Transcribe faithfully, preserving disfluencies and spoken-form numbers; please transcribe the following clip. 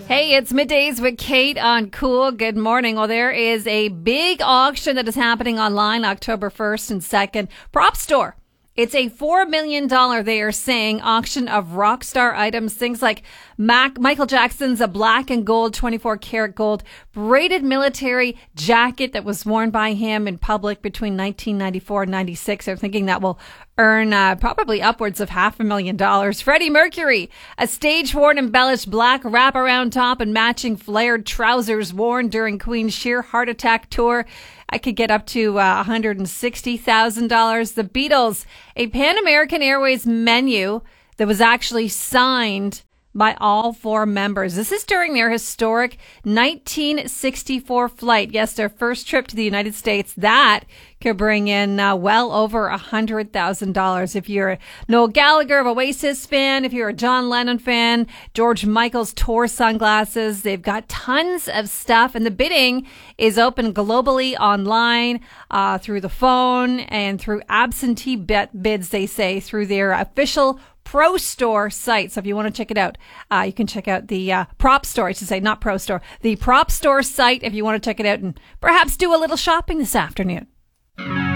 Hey, it's middays with Kate on Cool. Good morning. Well, there is a big auction that is happening online October first and second. Prop Store. It's a four million dollars, they are saying, auction of rock star items. Things like Mac, Michael Jackson's a black and gold, twenty-four karat gold braided military jacket that was worn by him in public between nineteen ninety-four and ninety-six. They're thinking that will earn uh, probably upwards of half a million dollars. Freddie Mercury, a stage-worn embellished black wraparound top and matching flared trousers worn during Queen's sheer heart attack tour. I could get up to uh, one hundred sixty thousand dollars. The Beatles, a Pan American Airways menu that was actually signed by all four members. This is during their historic nineteen sixty-four flight. Yes, their first trip to the United States. That could bring in uh, well over one hundred thousand dollars. If you're a Noel Gallagher of Oasis fan, if you're a John Lennon fan, George Michael's tour sunglasses, they've got tons of stuff. And the bidding is open globally online, uh, through the phone and through absentee bet bids, they say, through their official Pro Store site. So if you want to check it out, uh, you can check out the uh, Prop Store, I should say, not Pro Store, the Prop Store site if you want to check it out and perhaps do a little shopping this afternoon.